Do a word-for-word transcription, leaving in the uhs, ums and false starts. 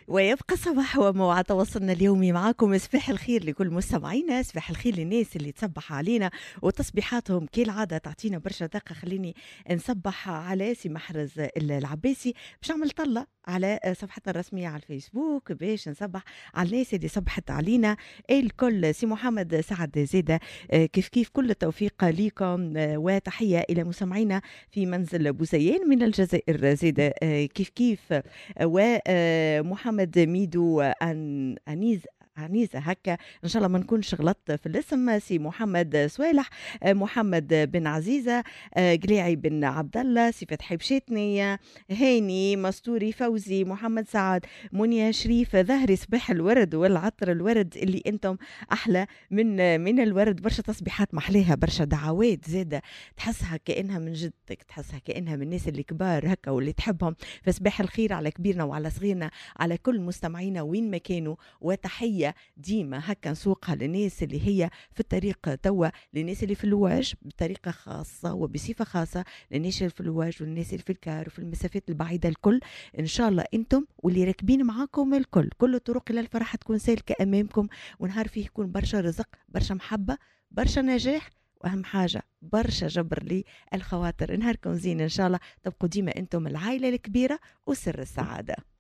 ويبقى صباح وموعد تواصلنا اليومي معكم. صباح الخير لكل مستمعينا، صباح الخير للناس اللي تصبح علينا وتصبيحاتهم كالعادة تعطينا برشا دقة. خليني نصبح على سي محرز العباسي باش نعمل طلة على صفحتنا الرسمية على الفيسبوك باش نصبح على الناس اللي صبحت علينا الكل. سي محمد سعد زيدة كيف كيف كل التوفيق لكم وتحية إلى مستمعينا في منزل بوزيان من الجزائر زيدة كيف كيف. ومحمد ميدو أن أنيز عنيزة هكا إن شاء الله ما نكونش غلطت في الاسم. سي محمد سوالح، محمد بن عزيزة، قليعي بن عبد الله، سي فتحي بشيتني، هاني مستوري، فوزي، محمد سعد، منيا شريف، ظهري صباح الورد والعطر الورد اللي انتم احلى من من الورد. برشا تصبيحات محليها، برشا دعوات زاده تحسها كانها من جدك، تحسها كانها من الناس اللي كبار هكا واللي تحبهم. فصباح الخير على كبيرنا وعلى صغيرنا، على كل مستمعينا وين ما كانوا، وتحيه ديما هكا نسوقها للناس اللي هي في الطريق توا، للناس اللي في اللواج بطريقة خاصة وبصفة خاصة، للناس اللي في اللواج والناس اللي في الكار وفي المسافات البعيدة الكل. إن شاء الله أنتم واللي راكبين معاكم الكل كل الطرق إلى الفرح تكون سالكة أمامكم، ونهار فيه يكون برشا رزق، برشا محبة، برشا نجاح، وأهم حاجة برشا جبر لي الخواطر. نهاركم زين إن شاء الله، تبقوا ديما أنتم العائلة الكبيرة وسر السعادة.